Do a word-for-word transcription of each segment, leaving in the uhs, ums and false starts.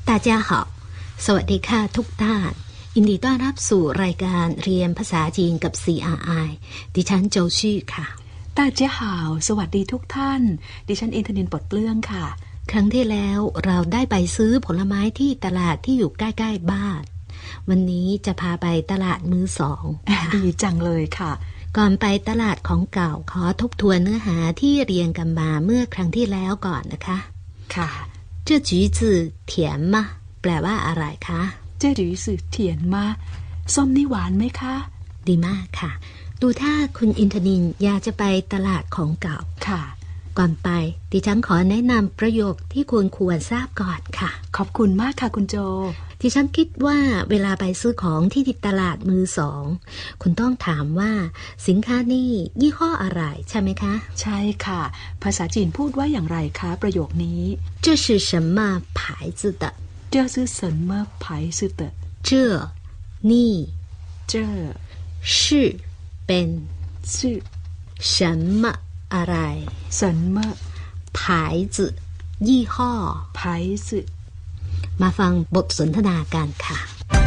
大家好สวัสดีค่ะทุกท่านยินดีต้อนรับสู่รายการเรียนภาษาจีนกับ ซี อาร์ ไอ ดิฉันโจชี่ค่ะ大家好สวัสดีทุกท่านดิฉันอินทนินท์ปลดเปลื้องค่ะครั้งที่แล้วเราได้ไปซื้อผลไม้ที่ตลาดที่อยู่ใกล้ๆบ้านวันนี้จะพาไปตลาดมือสองดีจังเลยค่ะก่อนไปตลาดของเก่าขอทบทวนเนื้อหาที่เรียนกันมาเมื่อครั้งที่แล้วก่อนนะคะค่ะ这橘子甜吗แปลว่าอะไรคะ这橘子甜吗ส้มนี่หวานไหมคะดีมากค่ะดูถ้าคุณอินทนินอยากจะไปตลาดของเก่าค่ะก่อนไปดิฉันขอแนะนำประโยคที่ควรควรทราบก่อนค่ะขอบคุณมากค่ะคุณโจดิฉันคิดว่าเวลาไปซื้อของที่ตลาดมือสองคุณต้องถามว่าสินค้านี่ยี่ห้ออะไรใช่ไหมคะใช่ค่ะภาษาจีนพูดว่าอย่างไรคะประโยคนี้这是什么牌子的这是什么牌子的这นี่这是เป็น是什么อะไร什么牌子ยี่ห้อ牌子มาฟังบทสนทนากันค่ะ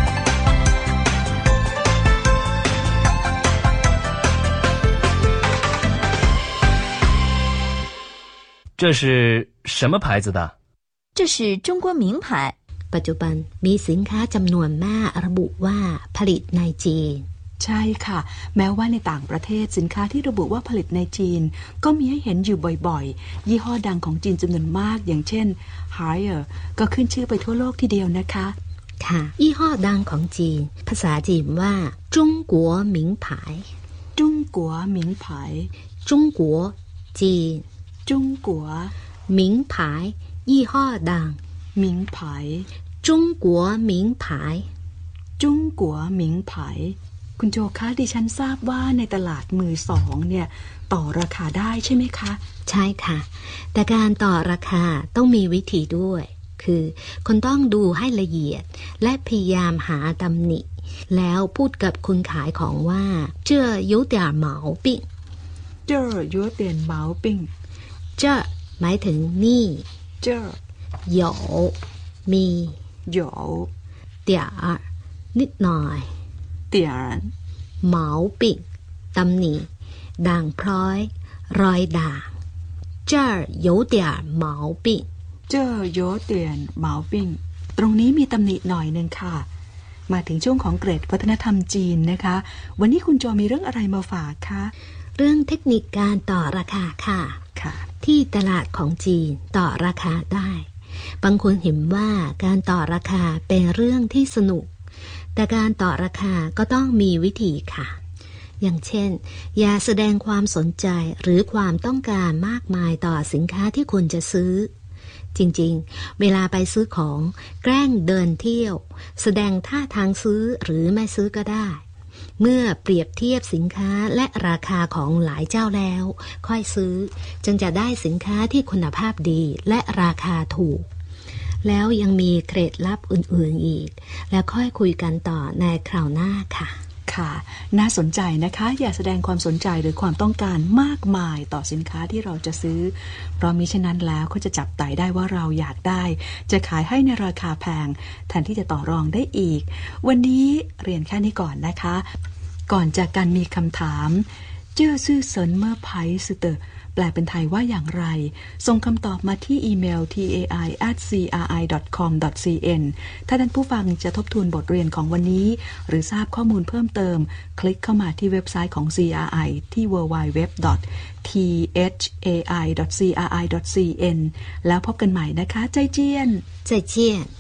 这是什么牌子的这是中国名牌ปัจจุบันมีสินค้าจำนวนมากระบุว่าผลิตในจีนใช่ค่ะแม้ว่าในต่างประเทศสินค้าที่ระบุว่าผลิตในจีนก็มีให้เห็นอยู่บ่อยๆยี่ห้อดังของจีนจำนวนมากอย่างเช่น Haier ก็ขึ้นชื่อไปทั่วโลกทีเดียวนะคะค่ะยี่ห้อดังของจีนภาษาจีนว่า中国名牌中国名牌中国จีน中国名牌ยี่ห้อดัง名牌中国名牌中国名牌คุณโจคะดิฉันทราบว่าในตลาดมือสองเนี่ยต่อราคาได้ใช่ไหมคะใช่ค่ะแต่การต่อราคาต้องมีวิธีด้วยคือคนต้องดูให้ละเอียดและพยายามหาตำหนิแล้วพูดกับคนขายของว่า这有点毛病这有点毛病这หมายถึงนี่这有มี有点儿นิดหน่อย点毛病ตำหนิด่างพร้อยรอยด่าง这儿有点毛病这有点毛病ตรงนี้มีตำหนิหน่อยนึงค่ะมาถึงช่วงของเกรดวัฒนธรรมจีนนะคะวันนี้คุณโจมีเรื่องอะไรมาฝากคะเรื่องเทคนิคการต่อราคาค่ะค่ะที่ตลาดของจีนต่อราคาได้บางคนเห็นว่าการต่อราคาเป็นเรื่องที่สนุกแต่การต่อราคาก็ต้องมีวิธีค่ะอย่างเช่นอย่าแสดงความสนใจหรือความต้องการมากมายต่อสินค้าที่คุณจะซื้อจริงๆเวลาไปซื้อของแกล้งเดินเที่ยวแสดงท่าทางซื้อหรือไม่ซื้อก็ได้เมื่อเปรียบเทียบสินค้าและราคาของหลายเจ้าแล้วค่อยซื้อจึงจะได้สินค้าที่คุณภาพดีและราคาถูกแล้วยังมีเคล็ดลับอื่นๆอีกแล้วค่อยคุยกันต่อในคราวหน้าค่ะค่ะน่าสนใจนะคะอย่าแสดงความสนใจหรือความต้องการมากมายต่อสินค้าที่เราจะซื้อเพราะมิฉะนั้นแล้วก็จะจับไต่ได้ว่าเราอยากได้จะขายให้ในราคาแพงแทนที่จะต่อรองได้อีกวันนี้เรียนแค่นี้ก่อนนะคะก่อนจากกันมีคำถามเจ้อซื่อเซินเมื่อไพส์เตอร์แปลเป็นไทยว่าอย่างไรส่งคำตอบมาที่อีเมล ที เอ ไอ แอท ซี อาร์ ไอ ดอท คอม ดอท ซี เอ็น ถ้าท่านผู้ฟังจะทบทวนบทเรียนของวันนี้หรือทราบข้อมูลเพิ่มเติมคลิกเข้ามาที่เว็บไซต์ของ ซี อาร์ ไอ ที่ ดับเบิลยู ดับเบิลยู ดับเบิลยู ดอท ที เอช เอ ไอ ดอท ซี อาร์ ไอ ดอท ซี เอ็น แล้วพบกันใหม่นะคะใจเจียนใจเจียน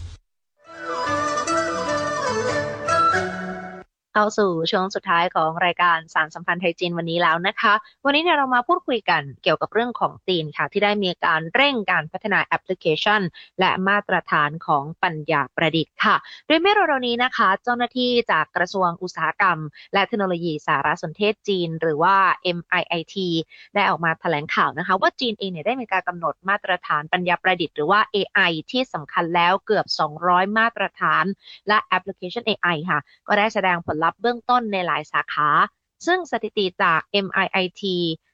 เข้าสู่ช่วงสุดท้ายของรายการสารสัมพันธ์ไทยจีนวันนี้แล้วนะคะวันนี้เนี่ยเรามาพูดคุยกันเกี่ยวกับเรื่องของจีนค่ะที่ได้มีการเร่งการพัฒนาแอปพลิเคชันและมาตรฐานของปัญญาประดิษฐ์ค่ะโดยเมื่อเร็วๆนี้นะคะเจ้าหน้าที่จากกระทรวงอุตสาหกรรมและเทคโนโลยีสารสนเทศจีนหรือว่า เอ็ม ไอ ไอ ที ได้ออกมาแถลงข่าวนะคะว่าจีนเองเนี่ยได้มีการกำหนดมาตรฐานปัญญาประดิษฐ์หรือว่า เอ ไอ ที่สำคัญแล้วเกือบสองร้อยมาตรฐานและแอปพลิเคชัน เอ ไอ ค่ะก็ได้แสดงผลลัพธ์เบื้องต้นในหลายสาขาซึ่งสถิติจาก เอ็ม ไอ ไอ ที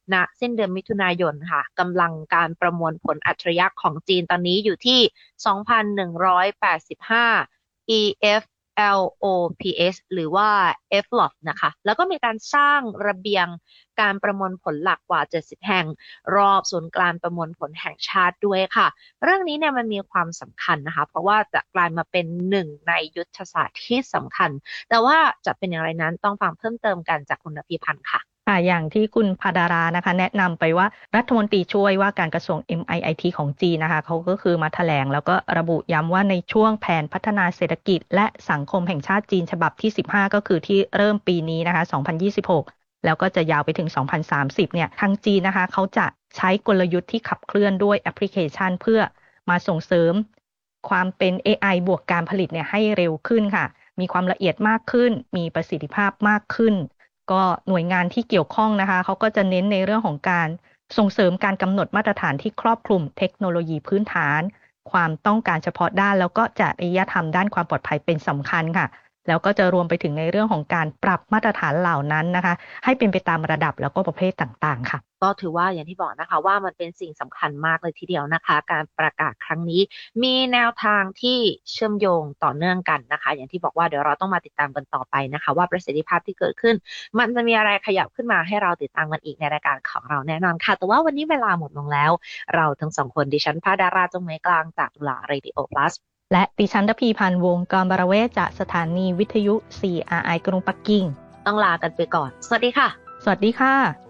ณสิ้นเดือนมิถุนายนค่ะกำลังการประมวลผลอัจฉริยะของจีนตอนนี้อยู่ที่ สองพันหนึ่งร้อยแปดสิบห้า อี เอฟ แอล โอ พี เอส หรือว่า เอฟ แอล โอ พี นะคะแล้วก็มีการสร้างระเบียงการประมวลผลหลักกว่าเจ็ดสิบแห่งรอบศูนย์กลางประมวลผลแห่งชาติด้วยค่ะเรื่องนี้เนี่ยมันมีความสำคัญนะคะเพราะว่าจะกลายมาเป็นหนึ่งในยุทธศาสตร์ที่สำคัญแต่ว่าจะเป็นอย่างไรนั้นต้องฟังเพิ่มเติมกันจากคุณนภีพันธ์ค่ะค่ะอย่างที่คุณภาดารานะคะแนะนำไปว่ารัฐมนตรีช่วยว่าการกระทรวง เอ็ม ไอ ไอ ที ของจีนนะคะเขาก็คือมาแถลงแล้วก็ระบุย้ำว่าในช่วงแผนพัฒนาเศรษฐกิจและสังคมแห่งชาติจีนฉบับที่สิบห้าก็คือที่เริ่มปีนี้นะคะสองพันยี่สิบหกแล้วก็จะยาวไปถึงสองพันสามสิบเนี่ยทางจีนนะคะเขาจะใช้กลยุทธ์ที่ขับเคลื่อนด้วยแอปพลิเคชันเพื่อมาส่งเสริมความเป็น เอ ไอ บวกการผลิตเนี่ยให้เร็วขึ้นค่ะมีความละเอียดมากขึ้นมีประสิทธิภาพมากขึ้นก็หน่วยงานที่เกี่ยวข้องนะคะเขาก็จะเน้นในเรื่องของการส่งเสริมการกำหนดมาตรฐานที่ครอบคลุมเทคโนโลยีพื้นฐานความต้องการเฉพาะด้านแล้วก็จริยธรรมด้านความปลอดภัยเป็นสำคัญค่ะแล้วก็จะรวมไปถึงในเรื่องของการปรับมาตรฐานเหล่านั้นนะคะให้เป็นไปตามระดับแล้วก็ประเภทต่างๆค่ะก็ถือว่าอย่างที่บอกนะคะว่ามันเป็นสิ่งสำคัญมากเลยทีเดียวนะคะการประกาศครั้งนี้มีแนวทางที่เชื่อมโยงต่อเนื่องกันนะคะอย่างที่บอกว่าเดี๋ยวเราต้องมาติดตามกันต่อไปนะคะว่าประสิทธิภาพที่เกิดขึ้นมันจะมีอะไรขยับขึ้นมาให้เราติดตามกันอีกในรายการของเราแน่นอนค่ะแต่ว่าวันนี้เวลาหมดลงแล้วเราทั้งสองคนดิฉันภาดาราจงไม้กลางจากจุฬา Radio Plus และดิฉันทพีพันธ์วงศ์กรบรเวชจากสถานีวิทยุ ซี อาร์ ไอ กรุงปักกิ่งต้องลากันไปก่อนสวัสดีค่ะสวัสดีค่ะ